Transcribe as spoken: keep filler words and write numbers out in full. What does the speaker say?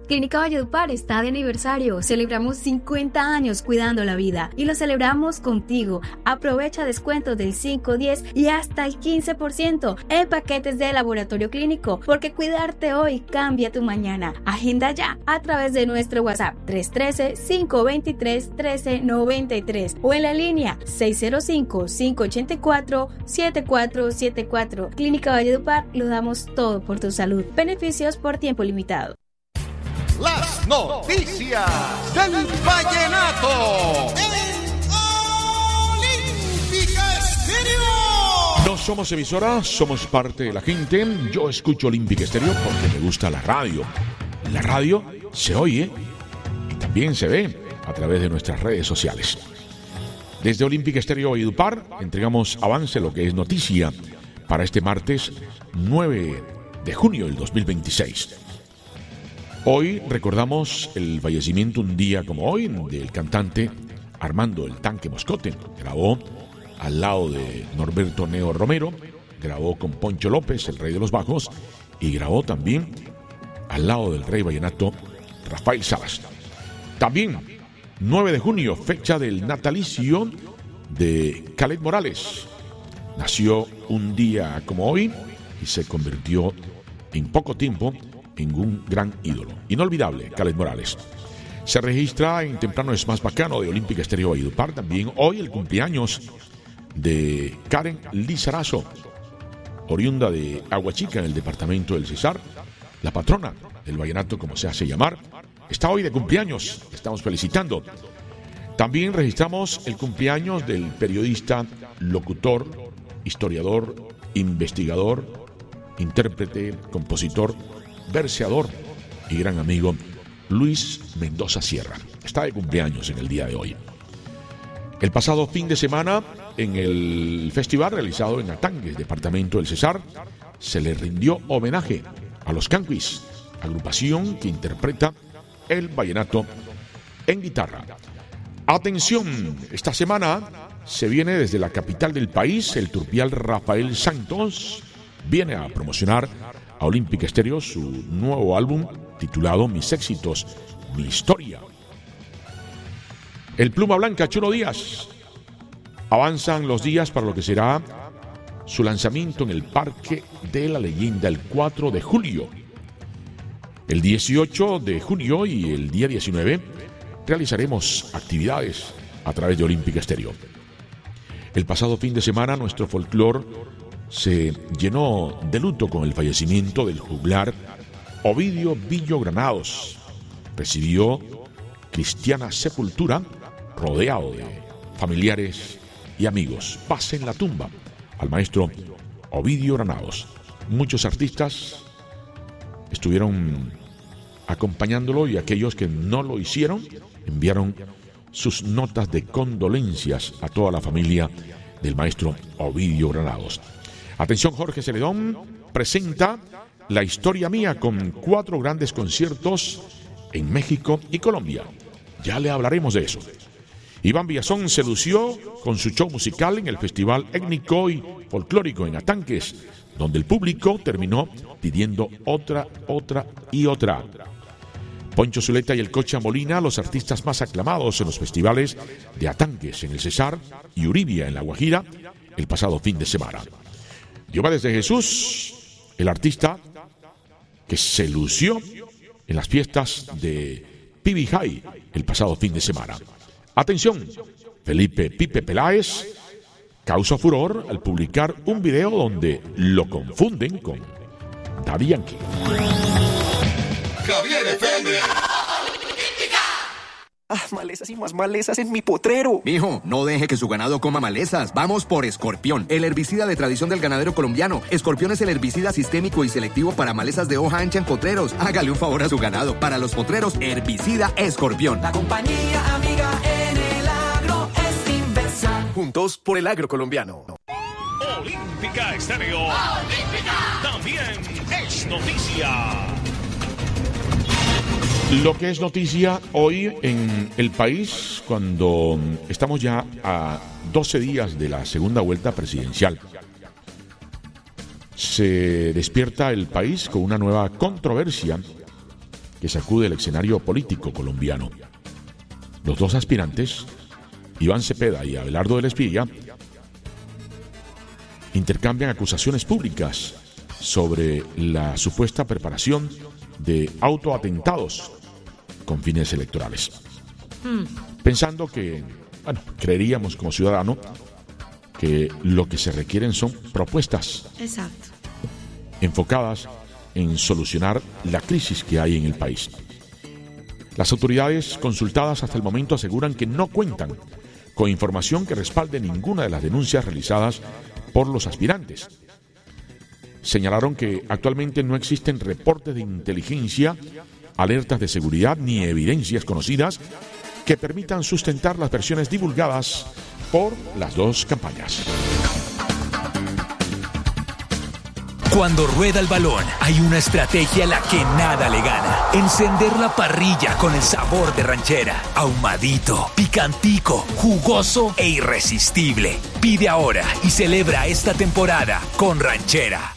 Clínica Valledupar está de aniversario. Celebramos cincuenta años cuidando la vida y lo celebramos contigo. Aprovecha descuentos del cinco, diez y hasta el quince por ciento en paquetes de laboratorio clínico, porque cuidarte hoy cambia tu mañana. Agenda ya a través de nuestro WhatsApp tres uno tres, cinco dos tres, uno tres nueve tres o en la línea seis cero cinco, cinco ocho cuatro, siete cuatro siete cuatro. Clínica Valledupar, lo damos todo por tu salud. Beneficios por tiempo limitado. Las noticias del vallenato en Olímpica Estéreo. No somos emisora, somos parte de la gente. Yo escucho Olímpica Estéreo porque me gusta la radio. La radio se oye y también se ve a través de nuestras redes sociales. Desde Olímpica Estéreo Valledupar entregamos avance lo que es noticia para este martes nueve de junio del dos mil veintiséis. Hoy recordamos el fallecimiento un día como hoy del cantante Armando el Tanque Moscote. Grabó al lado de Norberto Neo Romero, grabó con Poncho López, el rey de los bajos, y grabó también al lado del rey vallenato Rafael Salas. También nueve de junio, fecha del natalicio de Khaled Morales. Nació un día como hoy y se convirtió en poco tiempo en un gran ídolo. Inolvidable, Khaled Morales. Se registra en Temprano es Más Bacano de Olímpica Estéreo Valledupar también hoy el cumpleaños de Karen Lizarazo, oriunda de Aguachica en el departamento del Cesar, la patrona del vallenato como se hace llamar. Está hoy de cumpleaños, estamos felicitando. También registramos el cumpleaños del periodista, locutor, historiador, investigador, intérprete, compositor, verseador y gran amigo Luis Mendoza Sierra. Está de cumpleaños en el día de hoy. El pasado fin de semana, en el festival realizado en Atangues, departamento del Cesar, se le rindió homenaje a los Canquis, agrupación que interpreta el vallenato en guitarra. Atención, esta semana se viene desde la capital del país, el turpial Rafael Santos viene a promocionar a Olímpica Estéreo su nuevo álbum titulado Mis éxitos, mi historia. El Pluma Blanca Chulo Díaz. Avanzan los días para lo que será su lanzamiento en el Parque de la Leyenda el cuatro de julio. El dieciocho de junio y el día diecinueve realizaremos actividades a través de Olímpica Estéreo. El pasado fin de semana nuestro folclor se llenó de luto con el fallecimiento del juglar Ovidio Villo Granados. Recibió cristiana sepultura rodeado de familiares y amigos. Paz en la tumba al maestro Ovidio Granados. Muchos artistas estuvieron acompañándolo y aquellos que no lo hicieron enviaron sus notas de condolencias a toda la familia del maestro Ovidio Granados. Atención, Jorge Celedón presenta La Historia Mía con cuatro grandes conciertos en México y Colombia. Ya le hablaremos de eso. Iván Villazón se lució con su show musical en el Festival Étnico y Folclórico en Atanques, donde el público terminó pidiendo otra, otra y otra. Poncho Zuleta y el Cocha Molina, los artistas más aclamados en los festivales de Atanques en el Cesar y Uribia en La Guajira el pasado fin de semana. Diomedes de Jesús, el artista que se lució en las fiestas de P B High el pasado fin de semana. Atención, Felipe Pipe Peláez causó furor al publicar un video donde lo confunden con Daddy Yankee. Javier F M. Ah, malezas y más malezas en mi potrero. Mijo, no deje que su ganado coma malezas. Vamos por Escorpión, el herbicida de tradición del ganadero colombiano. Escorpión es el herbicida sistémico y selectivo para malezas de hoja ancha en potreros. Hágale un favor a su ganado. Para los potreros, herbicida Escorpión. La compañía amiga en el agro es Inversa. Juntos por el agro colombiano. Olímpica Estéreo. Olímpica. También es noticia. Lo que es noticia hoy en el país, cuando estamos ya a doce días de la segunda vuelta presidencial. Se despierta el país con una nueva controversia que sacude el escenario político colombiano. Los dos aspirantes, Iván Cepeda y Abelardo del Espilla, intercambian acusaciones públicas sobre la supuesta preparación de autoatentados con fines electorales. Mm. Pensando que, bueno, creeríamos como ciudadano que lo que se requieren son propuestas. Exacto. Enfocadas en solucionar la crisis que hay en el país. Las autoridades consultadas hasta el momento aseguran que no cuentan con información que respalde ninguna de las denuncias realizadas por los aspirantes. Señalaron que actualmente no existen reportes de inteligencia, alertas de seguridad ni evidencias conocidas que permitan sustentar las versiones divulgadas por las dos campañas. Cuando rueda el balón, hay una estrategia a la que nada le gana. Encender la parrilla con el sabor de ranchera. Ahumadito, picantico, jugoso e irresistible. Pide ahora y celebra esta temporada con ranchera.